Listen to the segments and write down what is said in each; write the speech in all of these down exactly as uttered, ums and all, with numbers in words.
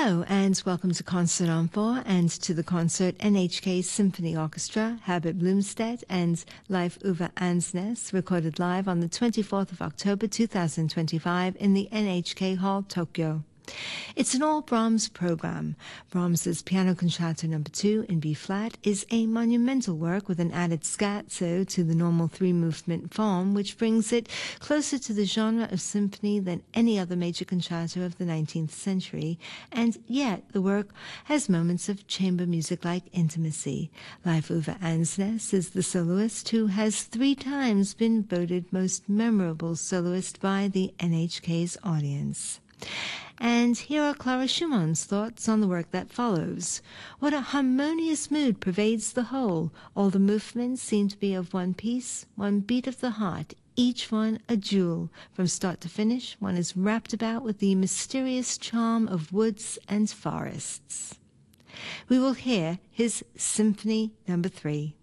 Hello and welcome to Concert on Four and to the concert N H K Symphony Orchestra, Herbert Blomstedt and Leif Ove Ansnes, recorded live on the twenty-fourth of October two thousand twenty-five in the N H K Hall, Tokyo. It's an all Brahms program. Brahms's Piano Concerto Number Two in B-flat is a monumental work with an added scherzo to the normal three-movement form, which brings it closer to the genre of symphony than any other major concerto of the nineteenth century, and yet the work has moments of chamber music-like intimacy. Leif Ove Ansnes is the soloist who has three times been voted most memorable soloist by the N H K's audience. And here are Clara Schumann's thoughts on the work that follows. What a harmonious mood pervades the whole. All the movements seem to be of one piece, one beat of the heart, each one a jewel. From start to finish, one is wrapped about with the mysterious charm of woods and forests. We will hear his Symphony Number Three.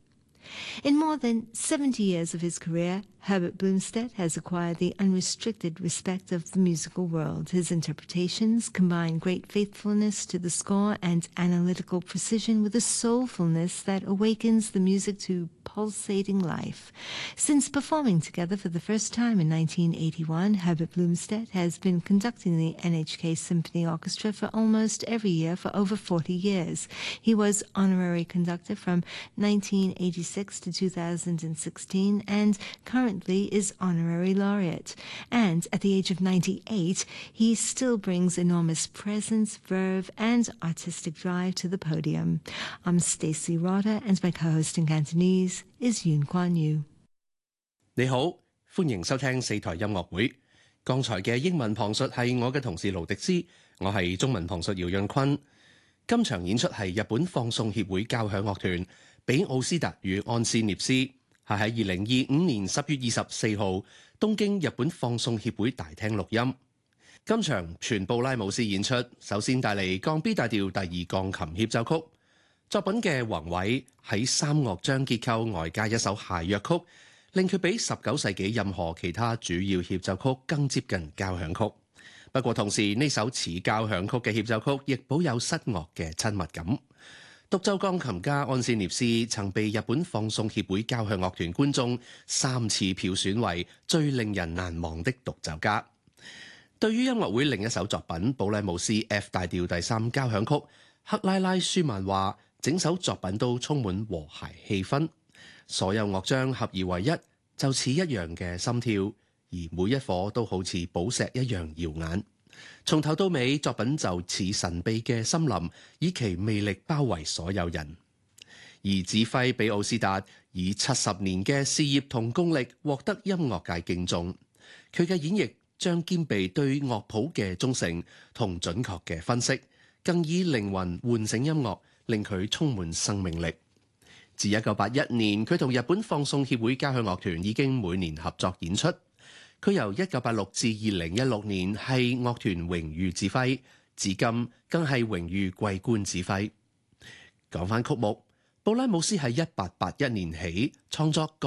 In more than seventy years of his career, Herbert Blomstedt has acquired the unrestricted respect of the musical world. His interpretations combine great faithfulness to the score and analytical precision with a soulfulness that awakens the music to pulsating life. Since performing together for the first time in nineteen eighty-one, Herbert Blomstedt has been conducting the N H K Symphony Orchestra for almost every year for over forty years. He was honorary conductor from nineteen eighty-six to two thousand sixteen and currently is honorary laureate. And at the age of ninety-eight, he still brings enormous presence, verve, and artistic drive to the podium. I'm Stacey Rotter, and my co-host in Cantonese is Yun Kuan Yu. 你好，歡迎收聽四台音樂會。剛才嘅英文旁述係我嘅同事盧迪斯，我係中文旁述姚潤坤。今場演出係日本放送協會交響樂團比奧斯達與安斯涅斯，係喺二零二五年十月二十四號東京日本放送協會大廳錄音。今場全布拉姆斯演出，首先帶嚟降 B 大調第二鋼琴協奏曲。作品嘅宏偉喺三樂章結構外加一首諧謔曲，令佢比十九世紀任何其他主要協奏曲更接近交響曲。不過同時呢首似交響曲嘅協奏曲亦保有室樂嘅親密感。獨奏鋼琴家安斯涅斯曾被日本放送協會交響樂團觀眾三次票選為最令人難忘的獨奏家。對於音樂會另一首作品布拉姆斯 F 大調第三交響曲，克拉拉舒曼話整首作品都充滿和諧氣氛，所有樂章合而為一，就似一樣嘅心跳，而每一顆都好似寶石一樣耀眼。從頭到尾，作品就似神秘嘅森林，以其魅力包圍所有人。而指揮比奧斯達以七十年嘅事業同功力獲得音樂界敬重，佢嘅演繹將兼備對樂譜嘅忠誠同準確嘅分析，更以靈魂喚醒音樂，令佢充滿生命力。自一九八一年，佢同日本放送協會交響樂團已經每年合作演出。佢由一九八六至二零一六年係樂團榮譽指揮，至今更係榮譽桂冠指揮。講返曲目，布拉姆斯喺一八八一年起創作